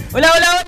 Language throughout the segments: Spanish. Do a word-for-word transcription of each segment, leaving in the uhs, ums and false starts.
Hola, hola,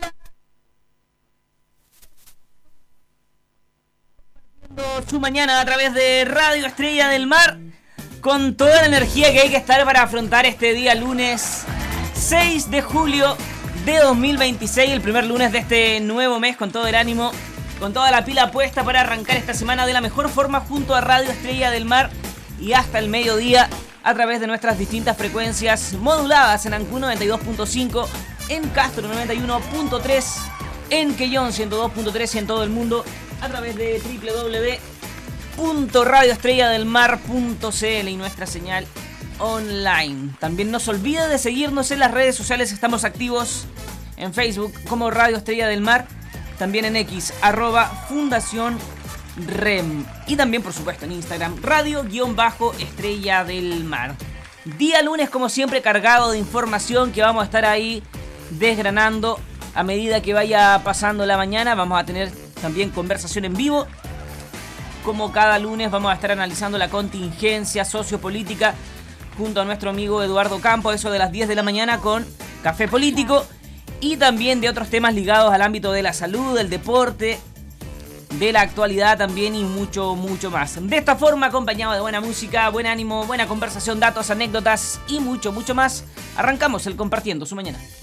hola. Su mañana a través de Radio Estrella del Mar, con toda la energía que hay que estar para afrontar este día lunes seis de julio de dos mil veintiséis, el primer lunes de este nuevo mes, con todo el ánimo, con toda la pila puesta para arrancar esta semana de la mejor forma junto a Radio Estrella del Mar y hasta el mediodía a través de nuestras distintas frecuencias moduladas en Ancú noventa y dos punto cinco, en Castro noventa y uno punto tres, en Quellón ciento dos punto tres y en todo el mundo a través de doble u doble u doble u punto radio estrella del mar punto c l y nuestra señal online. También no se olvide de seguirnos en las redes sociales, estamos activos en Facebook como Radio Estrella del Mar, también en X, arroba Fundación Rem, y también por supuesto en Instagram, Radio-Estrella del Mar. Día lunes como siempre cargado de información que vamos a estar ahí desgranando a medida que vaya pasando la mañana. Vamos a tener también conversación en vivo. Como cada lunes vamos a estar analizando la contingencia sociopolítica junto a nuestro amigo Eduardo Campo, eso de las diez de la mañana con Café Político, y también de otros temas ligados al ámbito de la salud, del deporte, de la actualidad también y mucho, mucho más. De esta forma, acompañado de buena música, buen ánimo, buena conversación, datos, anécdotas y mucho, mucho más, arrancamos el Compartiendo su Mañana.